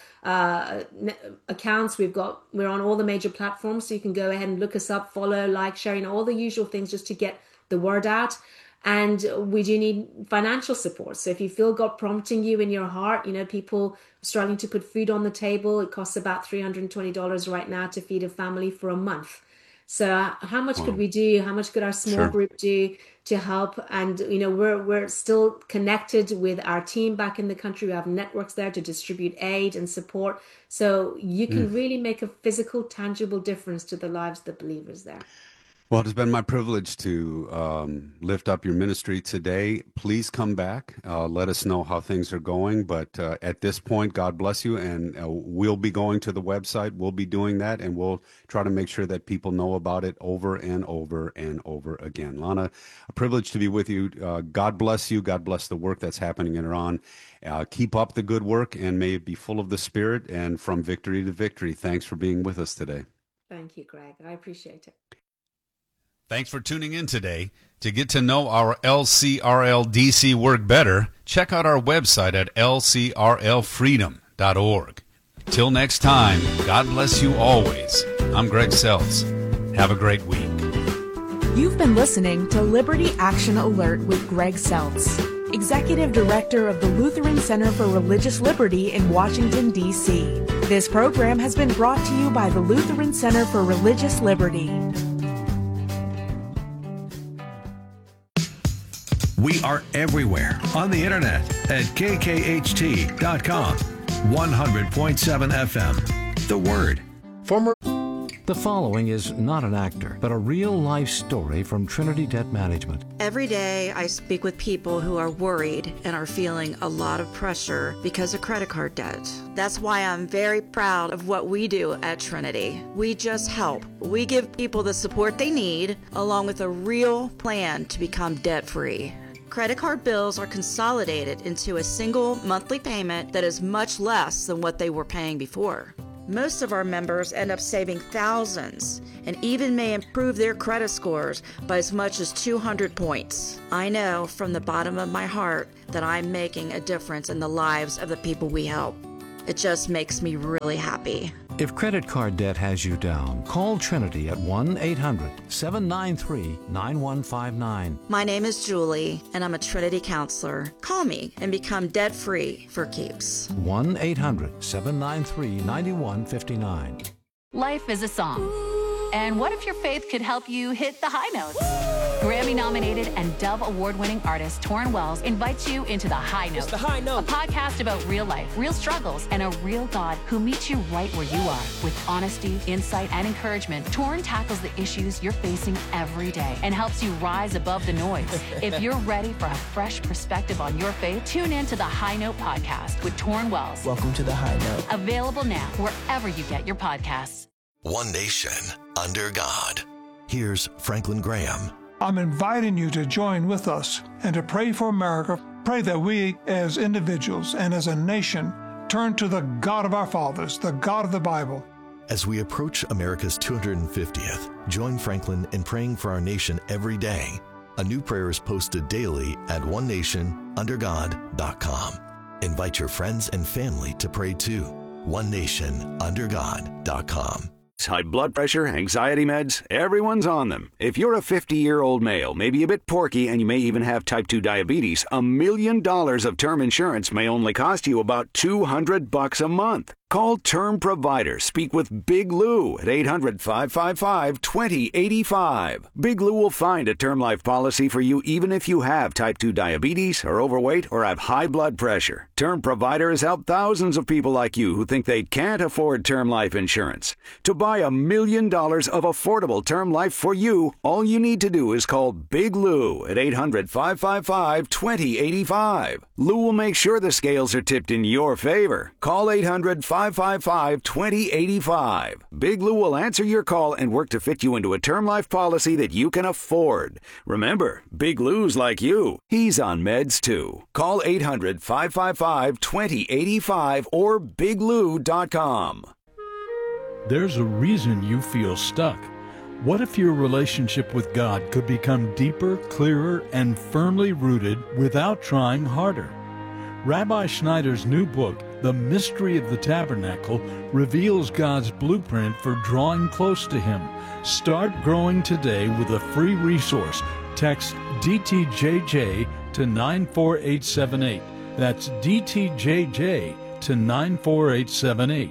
accounts. We're on all the major platforms, so you can go ahead and look us up, follow, like, share, all the usual things just to get the word out. And we do need financial support. So if you feel God prompting you in your heart, people struggling to put food on the table, it costs about $320 right now to feed a family for a month. So how much could we do? How much could our small group do to help? And, we're still connected with our team back in the country. We have networks there to distribute aid and support. So you can really make a physical, tangible difference to the lives of the believers there. Well, it has been my privilege to lift up your ministry today. Please come back. Let us know how things are going. But at this point, God bless you. And we'll be going to the website. We'll be doing that. And we'll try to make sure that people know about it over and over and over again. Lana, a privilege to be with you. God bless you. God bless the work that's happening in Iran. Keep up the good work, and may it be full of the Spirit and from victory to victory. Thanks for being with us today. Thank you, Greg. I appreciate it. Thanks for tuning in today. To get to know our LCRL-DC work better, check out our website at lcrlfreedom.org. Till next time, God bless you always. I'm Greg Seltz. Have a great week. You've been listening to Liberty Action Alert with Greg Seltz, Executive Director of the Lutheran Center for Religious Liberty in Washington, D.C. This program has been brought to you by the Lutheran Center for Religious Liberty. We are everywhere on the internet at kkht.com. 100.7 FM. The Word. The following is not an actor, but a real-life story from Trinity Debt Management. Every day I speak with people who are worried and are feeling a lot of pressure because of credit card debt. That's why I'm very proud of what we do at Trinity. We just help. We give people the support they need, along with a real plan to become debt-free. Credit card bills are consolidated into a single monthly payment that is much less than what they were paying before. Most of our members end up saving thousands and even may improve their credit scores by as much as 200 points. I know from the bottom of my heart that I'm making a difference in the lives of the people we help. It just makes me really happy. If credit card debt has you down, call Trinity at 1-800-793-9159. My name is Julie, and I'm a Trinity counselor. Call me and become debt-free for keeps. 1-800-793-9159. Life is a song. And what if your faith could help you hit the high notes? Grammy-nominated and Dove Award-winning artist Torrin Wells invites you into The High Note. It's The High Note. A podcast about real life, real struggles, and a real God who meets you right where you are. With honesty, insight, and encouragement, Torrin tackles the issues you're facing every day and helps you rise above the noise. If you're ready for a fresh perspective on your faith, tune in to The High Note podcast with Torrin Wells. Welcome to The High Note. Available now wherever you get your podcasts. One nation under God. Here's Franklin Graham. I'm inviting you to join with us and to pray for America. Pray that we as individuals and as a nation turn to the God of our fathers, the God of the Bible. As we approach America's 250th, join Franklin in praying for our nation every day. A new prayer is posted daily at onenationundergod.com. Invite your friends and family to pray too. onenationundergod.com. High blood pressure, anxiety meds, everyone's on them. If you're a 50-year-old male, maybe a bit porky, and you may even have type 2 diabetes, $1 million of term insurance may only cost you about $200 a month. Call Term Provider. Speak with Big Lou at 800-555-2085. Big Lou will find a term life policy for you even if you have type 2 diabetes, are overweight, or have high blood pressure. Term Provider has helped thousands of people like you who think they can't afford term life insurance. To buy $1 million of affordable term life for you, all you need to do is call Big Lou at 800-555-2085. Lou will make sure the scales are tipped in your favor. Call 800-555-2085. Big Lou will answer your call and work to fit you into a term life policy that you can afford. Remember, Big Lou's like you. He's on meds too. Call 800-555-2085 or biglou.com. There's a reason you feel stuck. What if your relationship with God could become deeper, clearer, and firmly rooted without trying harder? Rabbi Schneider's new book, The Mystery of the Tabernacle, reveals God's blueprint for drawing close to Him. Start growing today with a free resource. Text DTJJ to 94878. That's DTJJ to 94878.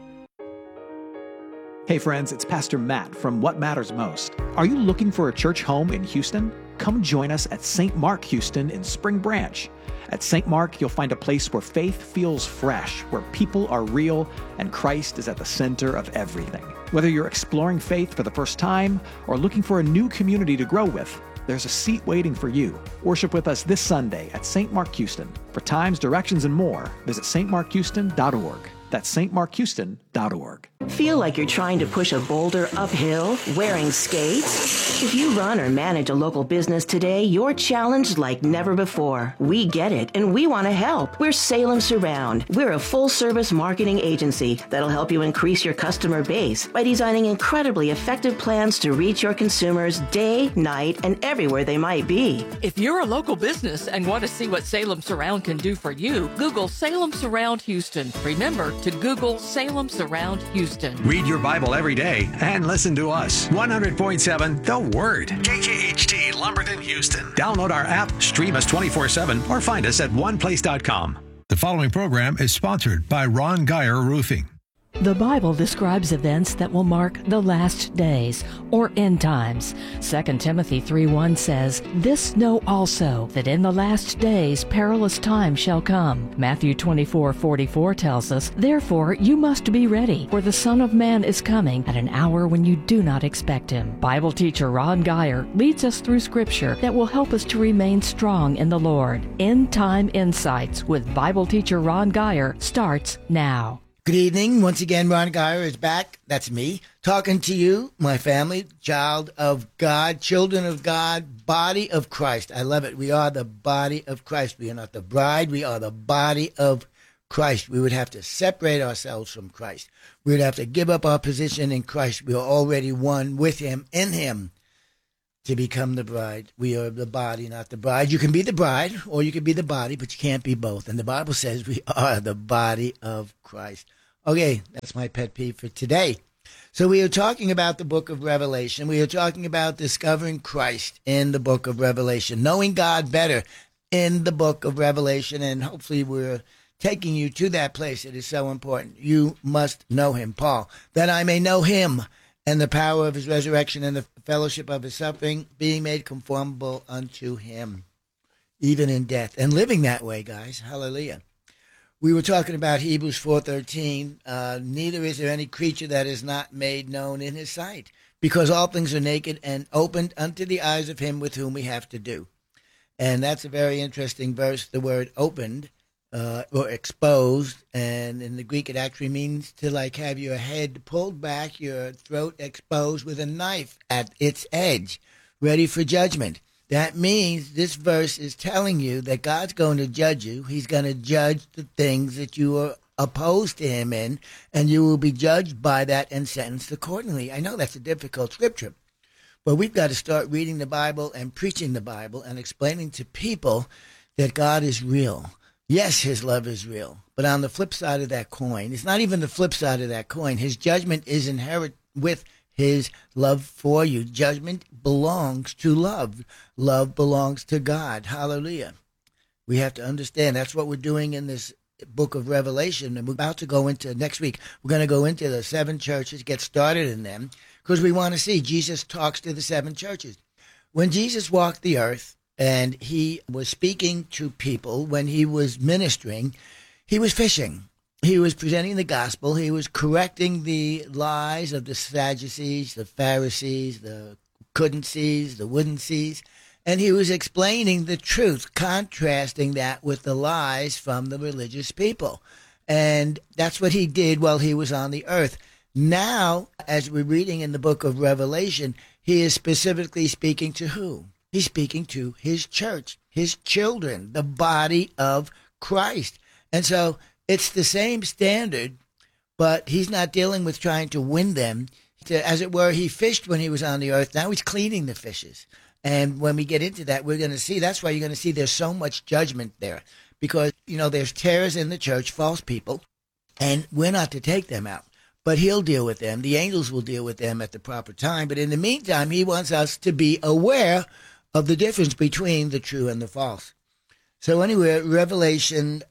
Hey friends, it's Pastor Matt from What Matters Most. Are you looking for a church home in Houston? Come join us at St. Mark Houston in Spring Branch. At St. Mark, you'll find a place where faith feels fresh, where people are real, and Christ is at the center of everything. Whether you're exploring faith for the first time or looking for a new community to grow with, there's a seat waiting for you. Worship with us this Sunday at St. Mark Houston. For times, directions, and more, visit stmarkhouston.org. That's stmarkhouston.org. Feel like you're trying to push a boulder uphill wearing skates? If you run or manage a local business today, you're challenged like never before. We get it, and we want to help. We're Salem Surround. We're a full-service marketing agency that'll help you increase your customer base by designing incredibly effective plans to reach your consumers day, night, and everywhere they might be. If you're a local business and want to see what Salem Surround can do for you, Google Salem Surround Houston. Remember to Google Salem Surround Houston. Read your Bible every day and listen to us. 100.7 The Word. KKHT Lumberton, Houston. Download our app, stream us 24/7, or find us at oneplace.com. The following program is sponsored by Ron Geyer Roofing. The Bible describes events that will mark the last days, or end times. 2 Timothy 3:1 says, "This know also, that in the last days perilous times shall come." Matthew 24:44 tells us, "Therefore you must be ready, for the Son of Man is coming at an hour when you do not expect him." Bible teacher Ron Geyer leads us through Scripture that will help us to remain strong in the Lord. End Time Insights with Bible teacher Ron Geyer starts now. Good evening. Once again, Ron Geyer is back. That's me, talking to you, my family, child of God, children of God, body of Christ. I love it. We are the body of Christ. We are not the bride. We are the body of Christ. We would have to separate ourselves from Christ. We would have to give up our position in Christ. We are already one with him, in him, to become the bride. We are the body, not the bride. You can be the bride or you can be the body, but you can't be both. And the Bible says we are the body of Christ. Okay, that's my pet peeve for today. So we are talking about the book of Revelation. We are talking about discovering Christ in the book of Revelation, knowing God better in the book of Revelation, and hopefully we're taking you to that place. It is so important. You must know him, Paul, that I may know him and the power of his resurrection and the fellowship of his suffering, being made conformable unto him, even in death, and living that way, guys. Hallelujah. We were talking about Hebrews 4:13. Neither is there any creature that is not made known in his sight, because all things are naked and opened unto the eyes of him with whom we have to do. And that's a very interesting verse, the word opened, or exposed. And in the Greek, it actually means to like have your head pulled back, your throat exposed with a knife at its edge, ready for judgment. That means this verse is telling you that God's going to judge you. He's going to judge the things that you are opposed to him in, and you will be judged by that and sentenced accordingly. I know that's a difficult scripture, but we've got to start reading the Bible and preaching the Bible and explaining to people that God is real. Yes, his love is real, but on the flip side of that coin, it's not even the flip side of that coin. His judgment is inherent with his love for you. Judgment belongs to love. Love belongs to God. Hallelujah. We have to understand that's what we're doing in this book of Revelation. And we're about to go into next week. We're going to go into the 7 churches, get started in them, because we want to see Jesus talks to the 7 churches. When Jesus walked the earth and he was speaking to people, when he was ministering, he was fishing. He was presenting the gospel. He was correcting the lies of the Sadducees, the Pharisees, the couldn't sees, the wouldn't sees. And he was explaining the truth, contrasting that with the lies from the religious people. And that's what he did while he was on the earth. Now, as we're reading in the book of Revelation, he is specifically speaking to who? He's speaking to his church, his children, the body of Christ. And so it's the same standard, but he's not dealing with trying to win them. As it were, he fished when he was on the earth. Now he's cleaning the fishes. And when we get into that, we're going to see, that's why you're going to see there's so much judgment there. Because, there's tares in the church, false people, and we're not to take them out. But he'll deal with them. The angels will deal with them at the proper time. But in the meantime, he wants us to be aware of the difference between the true and the false. So anyway, Revelation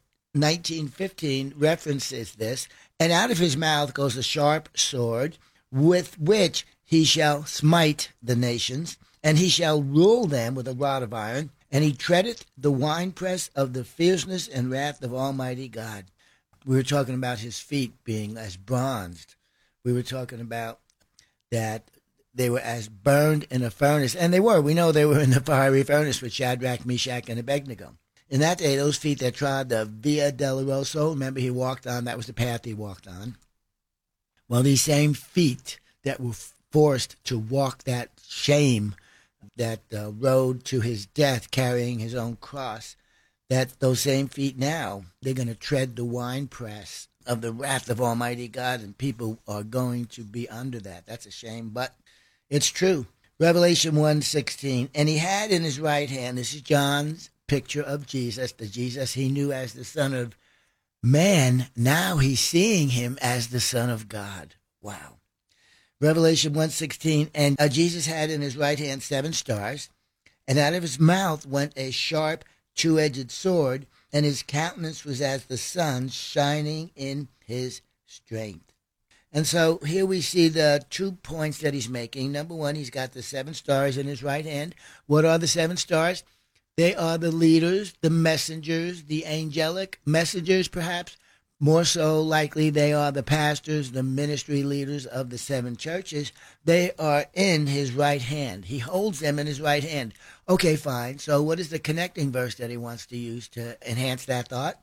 19:15 references this, and out of his mouth goes a sharp sword, with which he shall smite the nations, and he shall rule them with a rod of iron, and he treadeth the winepress of the fierceness and wrath of Almighty God. We were talking about his feet being as bronzed. We were talking about that they were as burned in a furnace, and they were. We know they were in the fiery furnace with Shadrach, Meshach, and Abednego. In that day, those feet that trod the Via Dolorosa, remember he walked on, that was the path he walked on. Well, these same feet that were forced to walk that shame, that road to his death, carrying his own cross, that those same feet now, they're going to tread the winepress of the wrath of Almighty God, and people are going to be under that. That's a shame, but it's true. Revelation 1:16, and he had in his right hand, this is John's picture of Jesus, the Jesus he knew as the Son of Man. Now he's seeing him as the Son of God. Wow. Revelation 1:16, and Jesus had in his right hand 7 stars, and out of his mouth went a sharp, 2-edged sword, and his countenance was as the sun shining in his strength. And so here we see the 2 points that he's making. Number one, he's got the 7 stars in his right hand. What are the 7 stars? They are the leaders, the messengers, the angelic messengers, perhaps. More so likely, they are the pastors, the ministry leaders of the 7 churches. They are in his right hand. He holds them in his right hand. Okay, fine. So what is the connecting verse that he wants to use to enhance that thought?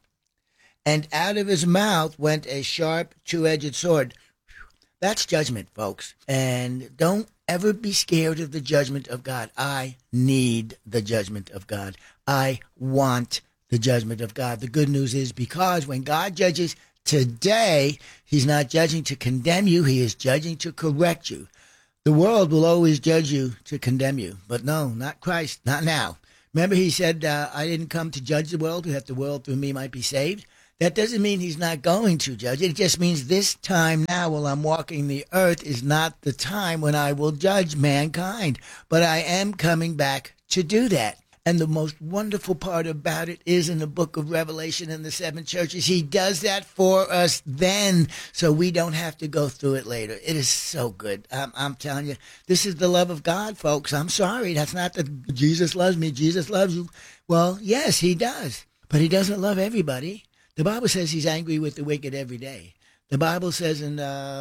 And out of his mouth went a sharp, 2-edged sword. That's judgment, folks. And don't ever be scared of the judgment of God. I need the judgment of God. I want the judgment of God. The good news is because when God judges today, he's not judging to condemn you. He is judging to correct you. The world will always judge you to condemn you. But no, not Christ, not now. Remember he said, I didn't come to judge the world, that the world through me might be saved. That doesn't mean he's not going to judge it. It just means this time now while I'm walking the earth is not the time when I will judge mankind. But I am coming back to do that. And the most wonderful part about it is in the book of Revelation in the 7 churches, he does that for us then so we don't have to go through it later. It is so good. I'm telling you, this is the love of God, folks. I'm sorry. That's not that Jesus loves me. Jesus loves you. Well, yes, he does. But he doesn't love everybody. The Bible says he's angry with the wicked every day. The Bible says in,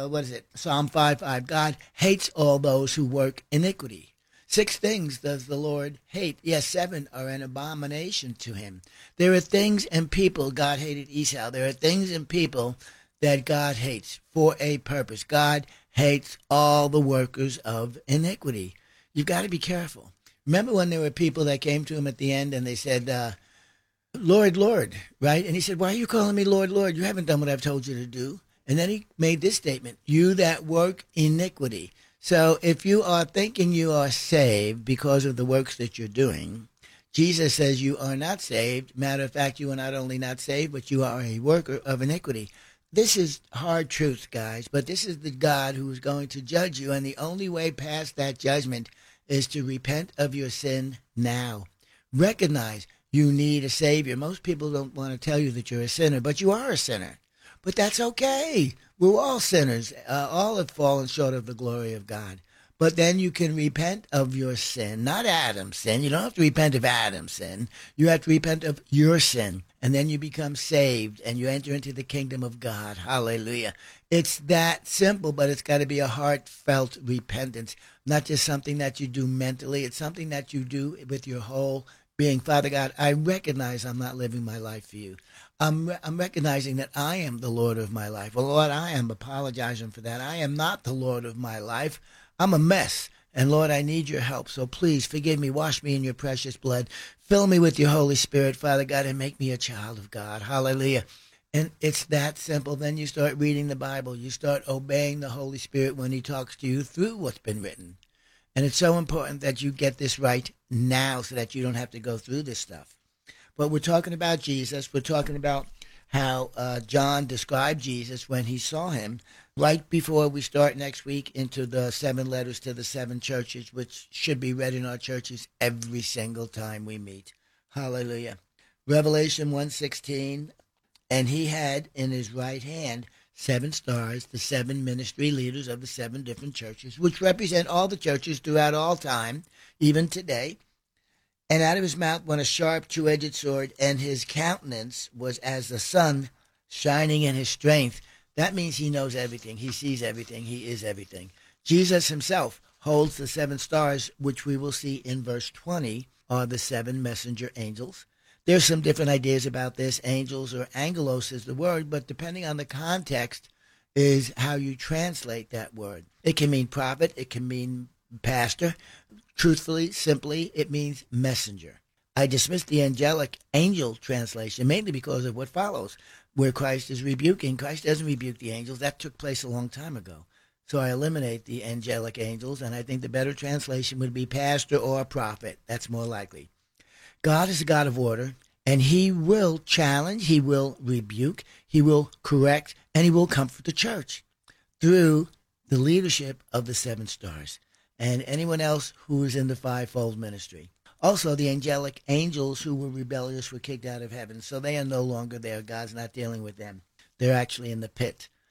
Psalm 5:5, God hates all those who work iniquity. 6 things does the Lord hate. Yes, 7 are an abomination to him. There are things and people, God hated Esau. There are things and people that God hates for a purpose. God hates all the workers of iniquity. You've got to be careful. Remember when there were people that came to him at the end and they said, Lord, Lord, right? And he said, why are you calling me Lord, Lord? You haven't done what I've told you to do. And then he made this statement, you that work iniquity. So if you are thinking you are saved because of the works that you're doing, Jesus says you are not saved. Matter of fact, you are not only not saved, but you are a worker of iniquity. This is hard truth, guys, but this is the God who is going to judge you. And the only way past that judgment is to repent of your sin now. Recognize you need a Savior. Most people don't want to tell you that you're a sinner, but you are a sinner. But that's okay. We're all sinners. All have fallen short of the glory of God. But then you can repent of your sin, not Adam's sin. You don't have to repent of Adam's sin. You have to repent of your sin. And then you become saved and you enter into the kingdom of God. Hallelujah. It's that simple, but it's got to be a heartfelt repentance, not just something that you do mentally. It's something that you do with your whole being. Father God, I recognize I'm not living my life for you. I'm recognizing that I am the Lord of my life. Well, Lord, I am apologizing for that. I am not the Lord of my life. I'm a mess. And Lord, I need your help. So please forgive me. Wash me in your precious blood. Fill me with your Holy Spirit, Father God, and make me a child of God. Hallelujah. And it's that simple. Then you start reading the Bible. You start obeying the Holy Spirit when he talks to you through what's been written. And it's so important that you get this right now so that you don't have to go through this stuff. But we're talking about Jesus. We're talking about how John described Jesus when he saw him right before we start next week into the 7 letters to the 7 churches, which should be read in our churches every single time we meet. Hallelujah. Revelation 1:16, and he had in his right hand 7 stars, the 7 ministry leaders of the 7 different churches, which represent all the churches throughout all time, even today. And out of his mouth went a sharp 2-edged sword, and his countenance was as the sun shining in his strength. That means he knows everything. He sees everything. He is everything. Jesus himself holds the 7 stars, which we will see in verse 20, are the 7 messenger angels. There's some different ideas about this. Angels or angelos is the word, but depending on the context is how you translate that word. It can mean prophet. It can mean pastor. Truthfully, simply, it means messenger. I dismissed the angelic angel translation mainly because of what follows, where Christ is rebuking. Christ doesn't rebuke the angels. That took place a long time ago. So I eliminate the angelic angels, and I think the better translation would be pastor or prophet. That's more likely. God is a God of order, and he will challenge, he will rebuke, he will correct, and he will comfort the church through the leadership of the 7 stars and anyone else who is in the 5-fold ministry. Also, the angelic angels who were rebellious were kicked out of heaven, so they are no longer there. God's not dealing with them. They're actually in the pit.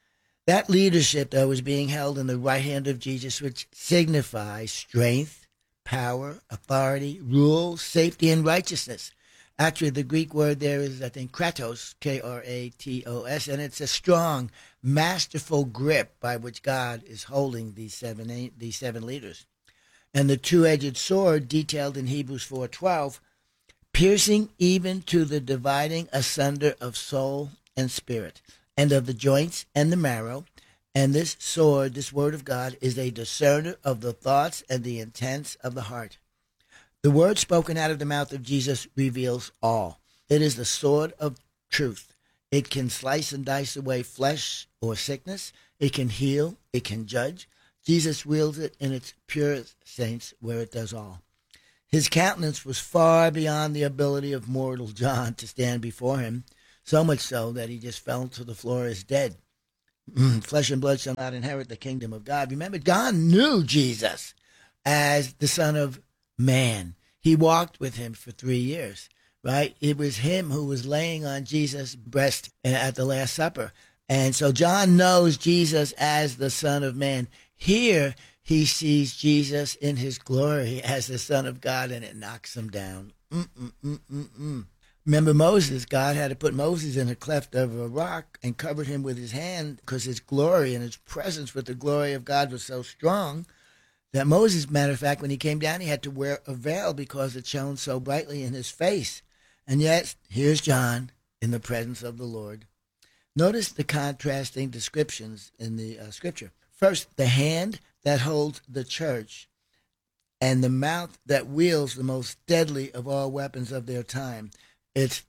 That leadership, though, was being held in the right hand of Jesus, which signifies strength, power, authority, rule, safety, and righteousness. Actually, the Greek word there is, I think, kratos, K-R-A-T-O-S, and it's a strong, masterful grip by which God is holding these seven leaders. And the two-edged sword detailed in Hebrews 4:12, piercing even to the dividing asunder of soul and spirit, and of the joints and the marrow. And this sword, this word of God, is a discerner of the thoughts and the intents of the heart. The word spoken out of the mouth of Jesus reveals all. It is the sword of truth. It can slice and dice away flesh or sickness. It can heal. It can judge. Jesus wields it in its purest sense, where it does all. His countenance was far beyond the ability of mortal John to stand before him, so much so that he just fell to the floor as dead. Flesh and blood shall not inherit the kingdom of God. Remember, John knew Jesus as the Son of Man. He walked with him for 3 years, right? It was him who was laying on Jesus' breast at the Last Supper. And so John knows Jesus as the Son of Man. Here, he sees Jesus in his glory as the Son of God, and it knocks him down. Remember Moses? God had to put Moses in a cleft of a rock and covered him with his hand because his glory and his presence with the glory of God was so strong that Moses, matter of fact, when he came down, he had to wear a veil because it shone so brightly in his face. And yet, here's John in the presence of the Lord. Notice the contrasting descriptions in the scripture. First, the hand that holds the church and the mouth that wields the most deadly of all weapons of their time. It's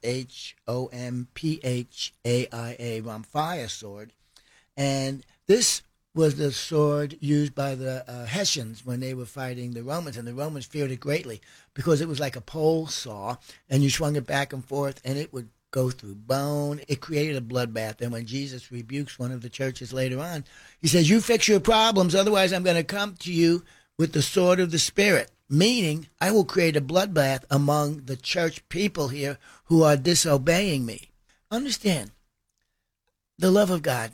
R-H-O-M-P-H-A-I-A, Ramphia sword. And this was the sword used by the Hessians when they were fighting the Romans, and the Romans feared it greatly because it was like a pole saw, and you swung it back and forth, and it would go through bone. It created a bloodbath, and when Jesus rebukes one of the churches later on, he says, you fix your problems, otherwise I'm going to come to you with the sword of the Spirit, meaning I will create a bloodbath among the church people here who are disobeying me. Understand, the love of God,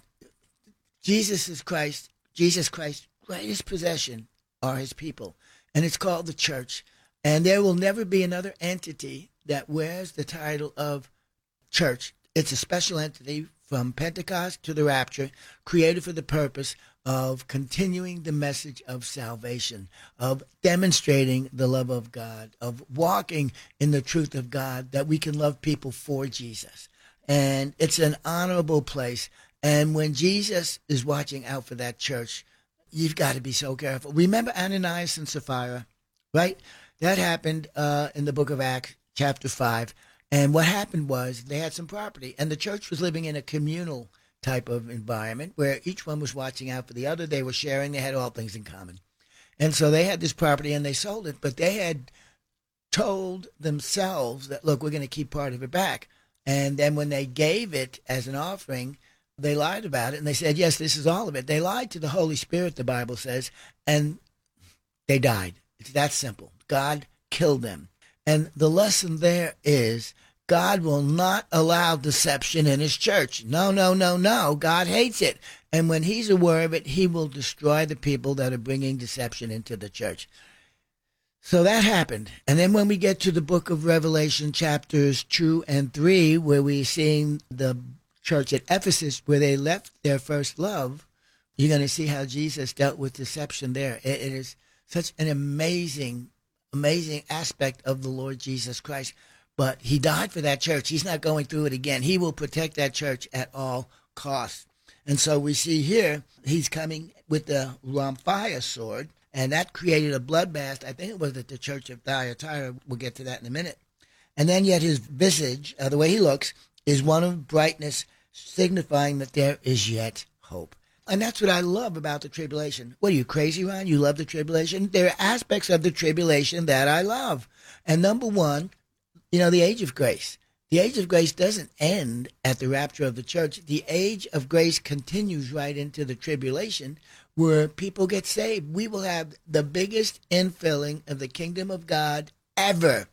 Jesus Christ's greatest possession are his people, and it's called the church. And there will never be another entity that wears the title of church. It's a special entity from Pentecost to the rapture, created for the purpose of continuing the message of salvation, of demonstrating the love of God, of walking in the truth of God, that we can love people for Jesus. And it's an honorable place. And when Jesus is watching out for that church, you've got to be so careful. Remember Ananias and Sapphira, right? That happened in the book of Acts, chapter 5. And what happened was they had some property, and the church was living in a communal type of environment where each one was watching out for the other. They were sharing. They had all things in common. And so they had this property, and they sold it, but they had told themselves that, look, we're going to keep part of it back. And then when they gave it as an offering, they lied about it, and they said, yes, this is all of it. They lied to the Holy Spirit, the Bible says, and they died. It's that simple. God killed them. And the lesson there is God will not allow deception in his church. No, no, no, no. God hates it. And when he's aware of it, he will destroy the people that are bringing deception into the church. So that happened. And then when we get to the book of Revelation, chapters 2 and 3, where we're seeing the church at Ephesus, where they left their first love, you're going to see how Jesus dealt with deception there. It is such an amazing aspect of the Lord Jesus Christ. But he died for that church. He's not going through it again. He will protect that church at all costs. And so we see here, he's coming with the Ramphia sword, and that created a bloodbath. I think it was at the church of Thyatira. We'll get to that in a minute. And then yet his visage, the way he looks, is one of brightness, signifying that there is yet hope. And that's what I love about the tribulation. What are you, crazy, Ron? You love the tribulation? There are aspects of the tribulation that I love. And number one, the age of grace. The age of grace doesn't end at the rapture of the church. The age of grace continues right into the tribulation, where people get saved. We will have the biggest infilling of the kingdom of God ever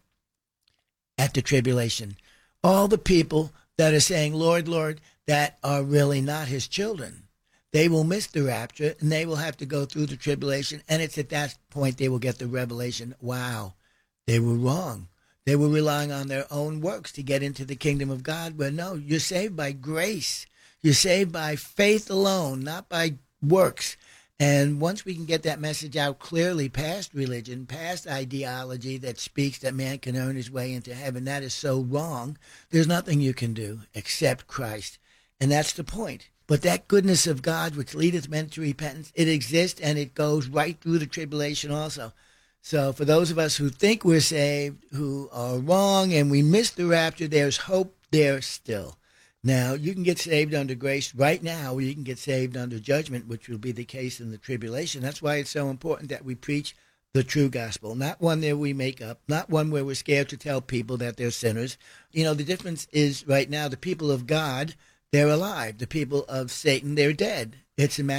at the tribulation. All the people that are saying, Lord, Lord, that are really not his children. they will miss the rapture, and they will have to go through the tribulation. And it's at that point they will get the revelation, wow, they were wrong. They were relying on their own works to get into the kingdom of God. But no, you're saved by grace. You're saved by faith alone, not by works. And once we can get that message out clearly past religion, past ideology that speaks that man can earn his way into heaven, that is so wrong. There's nothing you can do except Christ. And that's the point. But that goodness of God, which leadeth men to repentance, it exists, and it goes right through the tribulation also. So for those of us who think we're saved, who are wrong, and we miss the rapture, there's hope there still. Now, you can get saved under grace right now, or you can get saved under judgment, which will be the case in the tribulation. That's why it's so important that we preach the true gospel, not one that we make up, not one where we're scared to tell people that they're sinners. You know, the difference is right now the people of God, they're alive. The people of Satan, they're dead. It's a matter